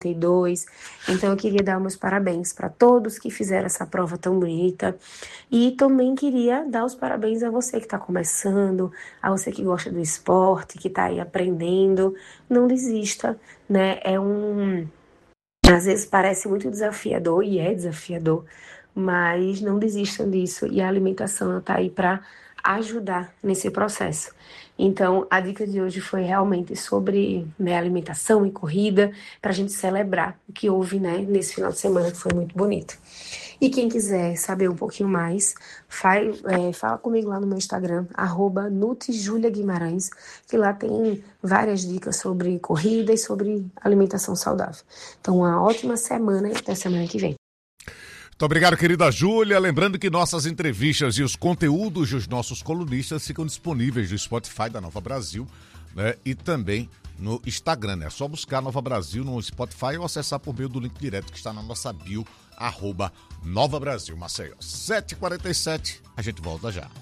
42. Então, eu queria dar meus parabéns para todos que fizeram essa prova tão bonita. E também queria dar os parabéns a você que está começando, a você que gosta do esporte, que está aí aprendendo. Não desista, né? Às vezes parece muito desafiador, e é desafiador, mas não desistam disso. E a alimentação está aí para ajudar nesse processo. Então, a dica de hoje foi realmente sobre, né, alimentação e corrida, para a gente celebrar o que houve, né, nesse final de semana, que foi muito bonito. E quem quiser saber um pouquinho mais, fala comigo lá no meu Instagram, @NutiJuliaGuimarães, que lá tem várias dicas sobre corrida e sobre alimentação saudável. Então, uma ótima semana e até semana que vem. Muito obrigado, querida Júlia. Lembrando que nossas entrevistas e os conteúdos dos nossos colunistas ficam disponíveis no Spotify da Nova Brasil, né? E também no Instagram, né? É só buscar Nova Brasil no Spotify ou acessar por meio do link direto que está na nossa bio, @Nova Brasil Maceió. 7h47, a gente volta já.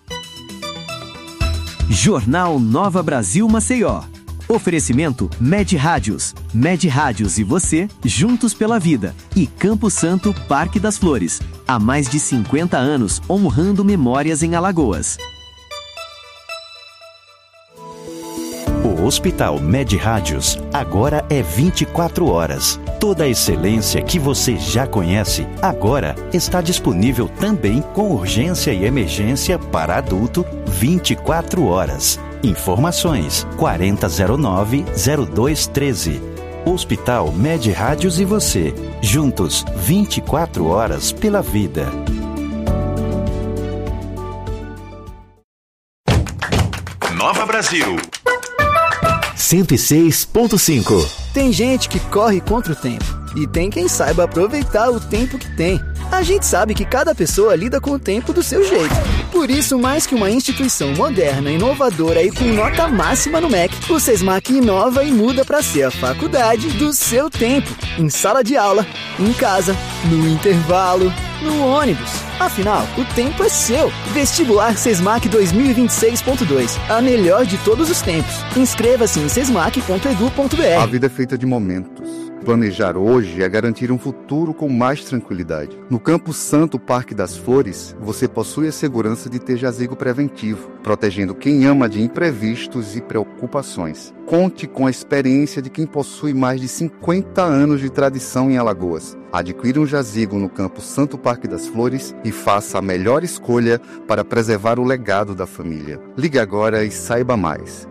Jornal Nova Brasil Maceió. Oferecimento Med Rádios. Med Rádios e você, juntos pela vida. E Campo Santo, Parque das Flores. Há mais de 50 anos, honrando memórias em Alagoas. O Hospital Med Rádios agora é 24 horas. Toda a excelência que você já conhece, agora está disponível também com urgência e emergência para adulto 24 horas. Informações 4009-0213. Hospital Med Rádios e você, juntos 24 horas pela vida. Nova Brasil 106.5. Tem gente que corre contra o tempo e tem quem saiba aproveitar o tempo que tem. A gente sabe que cada pessoa lida com o tempo do seu jeito. Por isso, mais que uma instituição moderna, inovadora e com nota máxima no MEC, o SESMAC inova e muda para ser a faculdade do seu tempo. Em sala de aula, em casa, no intervalo, no ônibus. Afinal, o tempo é seu. Vestibular SESMAC 2026.2. A melhor de todos os tempos. Inscreva-se em sesmac.edu.br. A vida é feita de momentos. Planejar hoje é garantir um futuro com mais tranquilidade. No Campo Santo Parque das Flores, você possui a segurança de ter jazigo preventivo, protegendo quem ama de imprevistos e preocupações. Conte com a experiência de quem possui mais de 50 anos de tradição em Alagoas. Adquira um jazigo no Campo Santo Parque das Flores e faça a melhor escolha para preservar o legado da família. Ligue agora e saiba mais.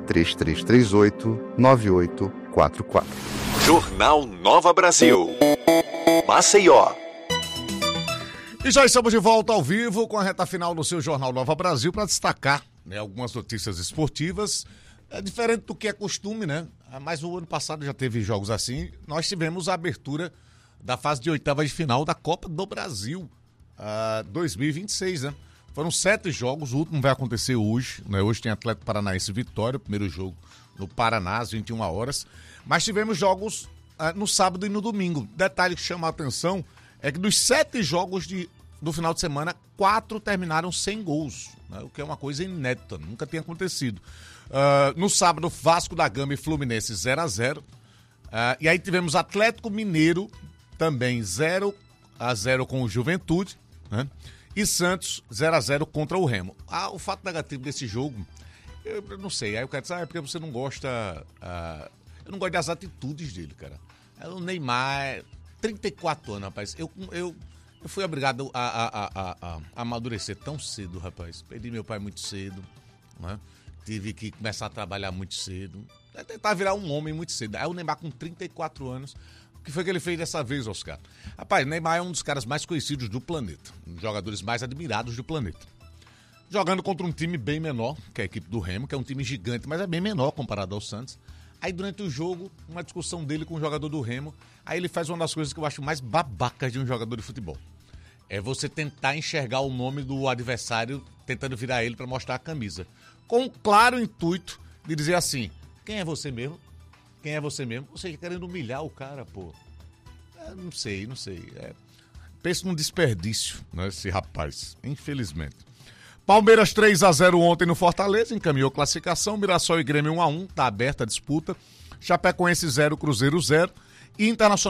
3338-9844. Jornal Nova Brasil Maceió. E já estamos de volta ao vivo com a reta final do seu Jornal Nova Brasil para destacar, né, algumas notícias esportivas. É diferente do que é costume, né? Mas o ano passado já teve jogos assim. Nós tivemos a abertura da fase de oitavas de final da Copa do Brasil 2026, né? Foram 7 jogos, o último vai acontecer hoje, né? Hoje tem Atlético Paranaense e Vitória, o primeiro jogo no Paraná, às 21 horas. Mas tivemos jogos no sábado e no domingo. Detalhe que chama a atenção é que dos 7 jogos do final de semana, 4 terminaram sem gols, né? O que é uma coisa inédita, nunca tinha acontecido. No sábado, Vasco da Gama e Fluminense 0-0. E aí tivemos Atlético Mineiro também 0-0 com o Juventude, né? E Santos 0-0 contra o Remo. O fato negativo desse jogo, eu não sei. Aí o cara diz, é porque você não gosta... eu não gosto das atitudes dele, cara. O Neymar, 34 anos, rapaz. Eu fui obrigado a amadurecer tão cedo, rapaz. Perdi meu pai muito cedo, né? Tive que começar a trabalhar muito cedo. Tentar virar um homem muito cedo. Aí o Neymar com 34 anos... O que foi que ele fez dessa vez, Oscar? Rapaz, Neymar é um dos caras mais conhecidos do planeta. Um dos jogadores mais admirados do planeta. Jogando contra um time bem menor, que é a equipe do Remo, que é um time gigante, mas é bem menor comparado ao Santos. Aí durante o jogo, uma discussão dele com o jogador do Remo, aí ele faz uma das coisas que eu acho mais babacas de um jogador de futebol. É você tentar enxergar o nome do adversário, tentando virar ele para mostrar a camisa. Com um claro intuito de dizer assim, quem é você mesmo? Quem é você mesmo? Ou seja, querendo humilhar o cara, pô. Não sei. Penso num desperdício, né, esse rapaz, infelizmente. Palmeiras 3-0 ontem no Fortaleza, encaminhou classificação. Mirassol e Grêmio 1-1, tá aberta a disputa. Chapecoense 0, Cruzeiro 0. Internacional